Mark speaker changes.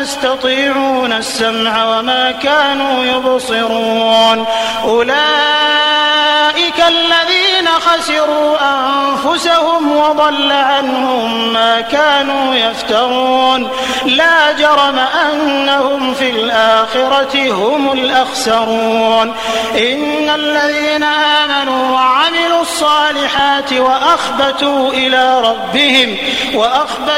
Speaker 1: يستطيعون السمع وما كانوا يبصرون. أولئك الذين خسروا أنفسهم وضل عنهم ما كانوا يفترون. لا جرم أنهم في الآخرة هم الأخسرون. إن الذين آمنوا وعملوا الصالحات وأخبتوا إلى ربهم